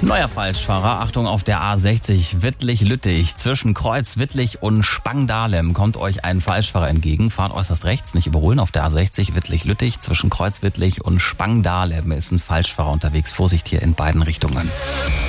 Neuer Falschfahrer, Achtung auf der A60 Wittlich-Lüttich. Zwischen Kreuz Wittlich und Spangdahlem kommt euch ein Falschfahrer entgegen. Fahrt äußerst rechts, nicht überholen. Auf der A60 Wittlich-Lüttich zwischen Kreuz Wittlich und Spangdahlem ist ein Falschfahrer unterwegs. Vorsicht hier in beiden Richtungen.